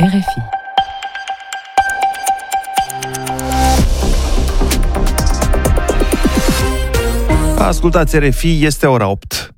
RFI. Ascultați RFI, este ora 8.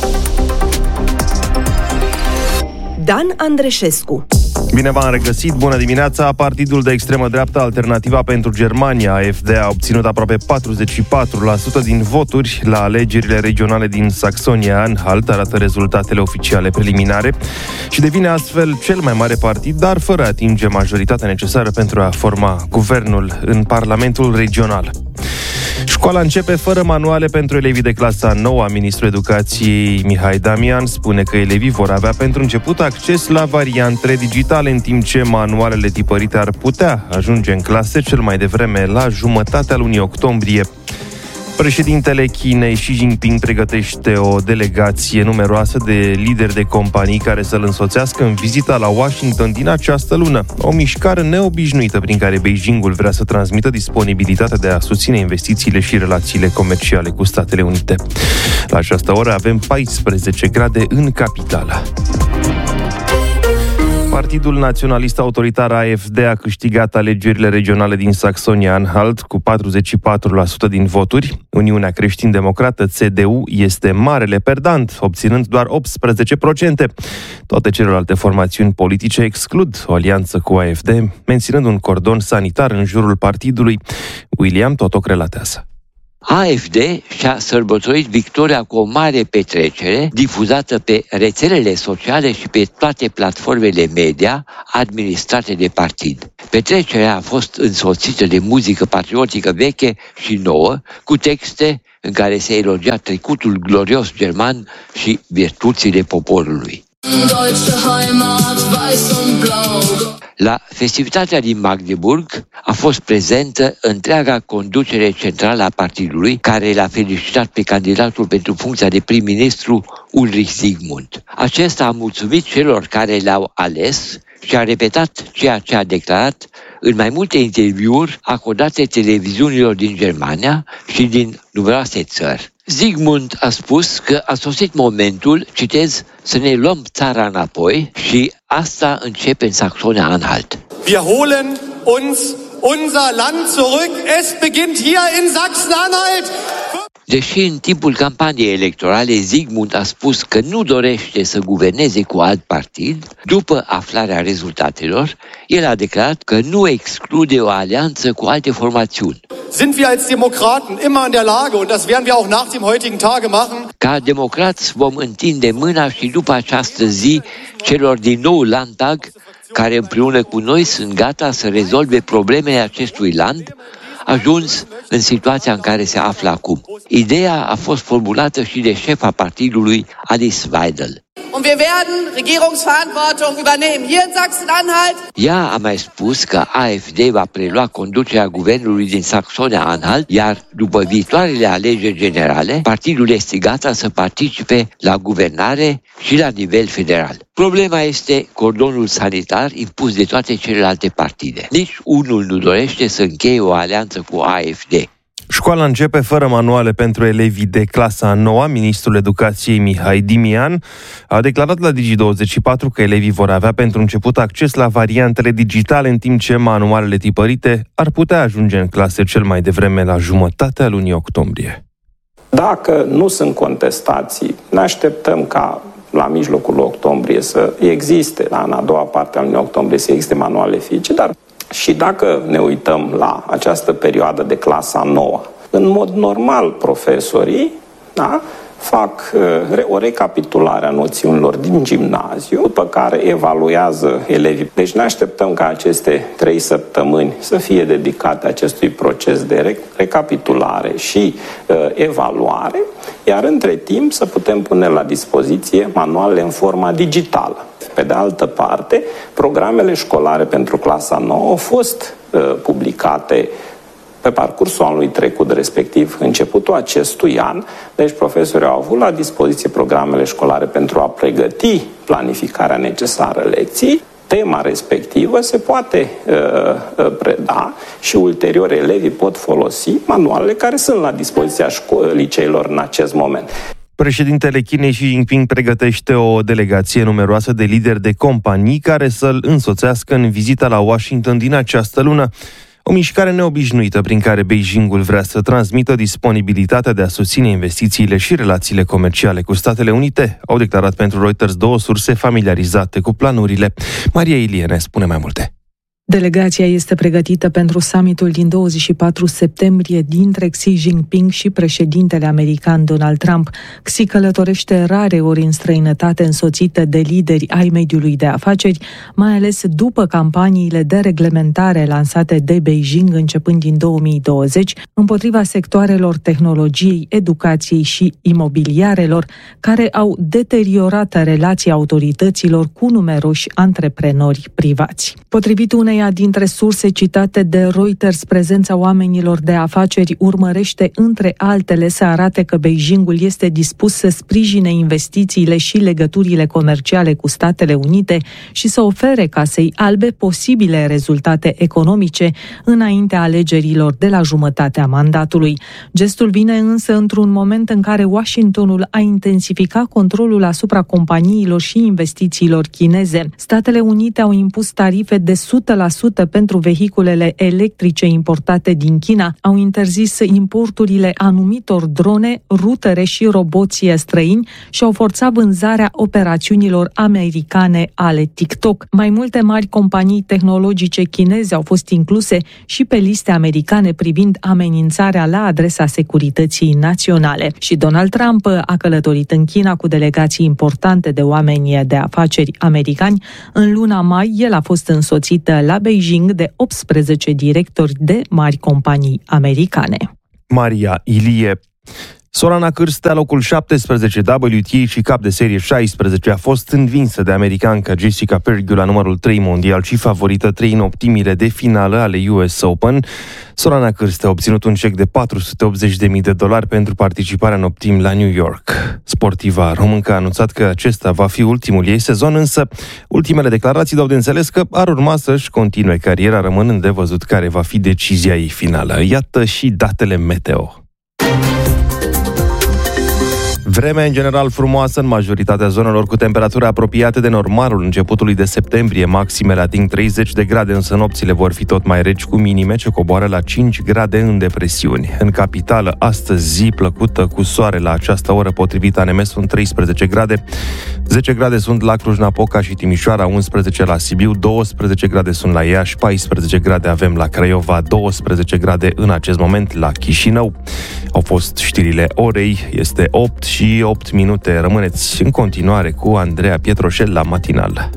Dan Andreșescu. Bine v-am regăsit, bună dimineața! Partidul de extremă dreaptă Alternativa pentru Germania, AfD, a obținut aproape 44% din voturi la alegerile regionale din Saxonia-Anhalt, arată rezultatele oficiale preliminare, și devine astfel cel mai mare partid, dar fără a atinge majoritatea necesară pentru a forma guvernul în Parlamentul regional. Școala începe fără manuale pentru elevii de clasa 9. Ministrul Educației Mihai Damian spune că elevii vor avea pentru început acces la variantele digitale, în timp ce manualele tipărite ar putea ajunge în clase cel mai devreme la jumătatea lunii octombrie. Președintele Chinei Xi Jinping pregătește o delegație numeroasă de lideri de companii care să-l însoțească în vizita la Washington din această lună. O mișcare neobișnuită prin care Beijingul vrea să transmită disponibilitatea de a susține investițiile și relațiile comerciale cu Statele Unite. La această oră avem 14 grade în capitală. Partidul naționalist autoritar AfD a câștigat alegerile regionale din Saxonia-Anhalt cu 44% din voturi. Uniunea Creștin-Democrată, CDU, este marele perdant, obținând doar 18%. Toate celelalte formațiuni politice exclud o alianță cu AfD, menținând un cordon sanitar în jurul partidului. William Totoc relatează. AfD și-a sărbătorit victoria cu o mare petrecere difuzată pe rețelele sociale și pe toate platformele media administrate de partid. Petrecerea a fost însoțită de muzică patriotică veche și nouă, cu texte în care se elogia trecutul glorios german și virtuțile poporului. La festivitatea din Magdeburg a fost prezentă întreaga conducere centrală a partidului, care l-a felicitat pe candidatul pentru funcția de prim-ministru Ulrich Zygmunt. Acesta a mulțumit celor care l-au ales și a repetat ceea ce a declarat în mai multe interviuri acordate televiziunilor din Germania și din numeroase țări. Zygmunt a spus că a sosit momentul, citez, să ne luăm țara înapoi și asta începe în Saxonia-Anhalt. Wir holen uns unser Land zurück. Es beginnt hier in Sachsen-Anhalt. Deși în timpul campaniei electorale Zygmunt a spus că nu dorește să guverneze cu alt partid, după aflarea rezultatelor, el a declarat că nu exclude o alianță cu alte formațiuni. Sind wir als Demokraten immer in der Lage, und das werden wir auch nach dem heutigen Tage machen. Ca democrați vom întinde mâna și după această zi celor din nou Landtag, care împreună cu noi sunt gata să rezolve problemele acestui land, ajuns în situația în care se află acum. Ideea a fost formulată și de șefa partidului, Alice Weidel. Und wir werden Regierungsverantwortung übernehmen hier in Sachsen-Anhalt. Ea a mai spus că AfD va prelua conducerea guvernului din Saxonia-Anhalt, iar după viitoarele alegeri generale, partidul este gata să participe la guvernare și la nivel federal. Problema este cordonul sanitar impus de toate celelalte partide. Nici unul nu dorește să încheie o alianță cu AfD. Școala începe fără manuale pentru elevii de clasa 9. Ministrul Educației Mihai Damian a declarat la Digi24 că elevii vor avea pentru început acces la variantele digitale, în timp ce manualele tipărite ar putea ajunge în clase cel mai devreme la jumătatea lunii octombrie. Dacă nu sunt contestații, ne așteptăm ca la mijlocul octombrie să existe, în a doua parte a lunii octombrie, să existe manuale fizice, dar și dacă ne uităm la această perioadă de clasa 9, în mod normal profesorii fac o recapitulare a noțiunilor din gimnaziu, după care evaluează elevii. Deci ne așteptăm ca aceste 3 săptămâni să fie dedicate acestui proces de recapitulare și evaluare, iar între timp să putem pune la dispoziție manualele în forma digitală. Pe de altă parte, programele școlare pentru clasa 9 au fost publicate pe parcursul anului trecut, respectiv începutul acestui an. Deci profesorii au avut la dispoziție programele școlare pentru a pregăti planificarea necesară lecției. Tema respectivă se poate preda și ulterior elevii pot folosi manualele care sunt la dispoziția liceilor în acest moment. Președintele Chinei Xi Jinping pregătește o delegație numeroasă de lideri de companii care să-l însoțească în vizita la Washington din această lună. O mișcare neobișnuită prin care Beijingul vrea să transmită disponibilitatea de a susține investițiile și relațiile comerciale cu Statele Unite, au declarat pentru Reuters două surse familiarizate cu planurile. Maria Ilie ne spune mai multe. Delegația este pregătită pentru summitul din 24 septembrie dintre Xi Jinping și președintele american Donald Trump. Xi călătorește rare ori în străinătate însoțită de lideri ai mediului de afaceri, mai ales după campaniile de reglementare lansate de Beijing începând din 2020 împotriva sectoarelor tehnologiei, educației și imobiliarelor, care au deteriorat relația autorităților cu numeroși antreprenori privați. Potrivit uneia dintre surse citate de Reuters, prezența oamenilor de afaceri urmărește, între altele, să arate că Beijingul este dispus să sprijine investițiile și legăturile comerciale cu Statele Unite și să ofere Casei Albe posibile rezultate economice înaintea alegerilor de la jumătatea mandatului. Gestul vine însă într-un moment în care Washingtonul a intensificat controlul asupra companiilor și investițiilor chineze. Statele Unite au impus tarife de 100% pentru vehiculele electrice importate din China, au interzis importurile anumitor drone, rutere și roboți străini și au forțat vânzarea operațiunilor americane ale TikTok. Mai multe mari companii tehnologice chineze au fost incluse și pe liste americane privind amenințarea la adresa securității naționale. Și Donald Trump a călătorit în China cu delegații importante de oameni de afaceri americani. În luna mai, el a fost însoțit la Beijing de 18 directori de mari companii americane. Maria Ilie. Sorana Cârstea, locul 17 WTA și cap de serie 16, a fost învinsă de americanca Jessica Pegula la numărul 3 mondial și favorită 3 în optimile de finală ale US Open. Sorana Cârstea a obținut un cec de $480.000 pentru participarea în optim la New York. Sportiva româncă a anunțat că acesta va fi ultimul ei sezon, însă ultimele declarații dau de înțeles că ar urma să-și continue cariera, rămânând de văzut care va fi decizia ei finală. Iată și datele meteo. Vremea în general frumoasă în majoritatea zonelor, cu temperaturi apropiate de normalul începutului de septembrie. Maximele ating 30 de grade, însă nopțile vor fi tot mai reci, cu minime ce coboară la 5 grade în depresiuni. În capitală, astăzi zi plăcută cu soare la această oră, potrivit ANM, sunt 13 grade. 10 grade sunt la Cluj-Napoca și Timișoara, 11 la Sibiu, 12 grade sunt la Iași, 14 grade avem la Craiova, 12 grade în acest moment la Chișinău. Au fost știrile orei, este 8 și 8 minute. Rămâneți în continuare cu Andreea Pietroșel la Matinal.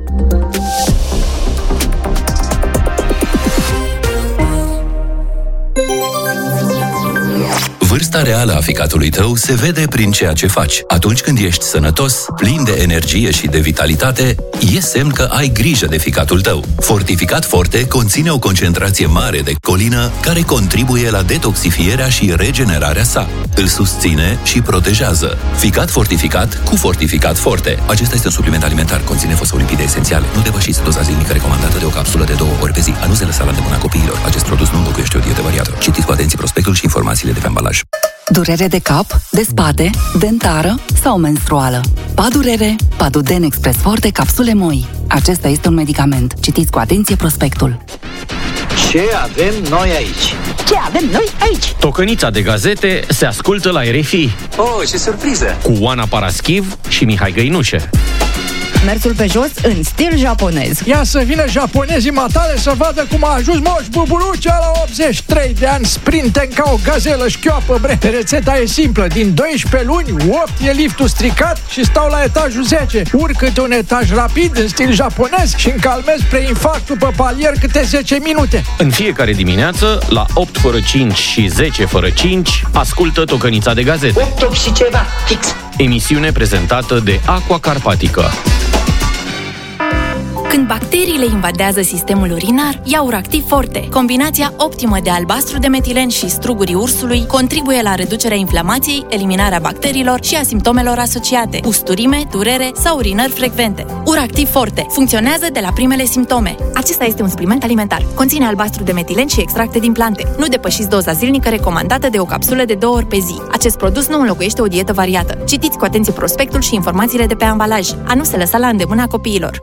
Vârsta reală a ficatului tău se vede prin ceea ce faci. Atunci când ești sănătos, plin de energie și de vitalitate, e semn că ai grijă de ficatul tău. Fortificat Forte conține o concentrație mare de colină care contribuie la detoxifierea și regenerarea sa. Îl susține și protejează. Ficat fortificat cu Fortificat Forte. Acesta este un supliment alimentar, conține fosfolipide esențiale. Nu depășiți doza zilnică recomandată de o capsulă de 2 ori pe zi. A nu se lăsa la îndemâna copiilor. Acest produs nu înlocuiește o dietă variată. Citiți cu atenție prospectul și informațiile de pe ambalaj. Durere de cap, de spate, dentară sau menstruală. Padurere, Paduden Express Forte, capsule moi. Acesta este un medicament. Citiți cu atenție prospectul. Ce avem noi aici? Ce avem noi aici? Tocănița de gazete se ascultă la RFI. Oh, ce surpriză! Cu Oana Paraschiv și Mihai Găinușe. Mersul pe jos în stil japonez. Ia să vină japonezii matale să vadă cum a ajuns Moș Buburucea la 83 de ani, sprinten ca o gazelă șchioapă, bre. Rețeta e simplă, din 12 luni, 8 e liftul stricat și stau la etajul 10. Urcă-te un etaj rapid în stil japonez și încalmez preinfarct după palier câte 10 minute. În fiecare dimineață, la 8 fără 5 și 10 fără 5, ascultă Tocănița de gazete. 8 și ceva, fix. Emisiune prezentată de Aqua Carpatica. Când bacteriile invadează sistemul urinar, ia Uractiv Forte. Combinația optimă de albastru de metilen și strugurii ursului contribuie la reducerea inflamației, eliminarea bacteriilor și a simptomelor asociate, usturime, durere sau urinări frecvente. Uractiv Forte funcționează de la primele simptome. Acesta este un supliment alimentar. Conține albastru de metilen și extracte din plante. Nu depășiți doza zilnică recomandată de o capsulă de 2 ori pe zi. Acest produs nu înlocuiește o dietă variată. Citiți cu atenție prospectul și informațiile de pe ambalaj. A nu se lăsa la îndemâna copiilor.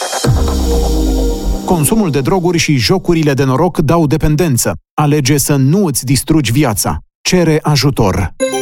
Consumul de droguri și jocurile de noroc dau dependență. Alege să nu îți distrugi viața. Cere ajutor.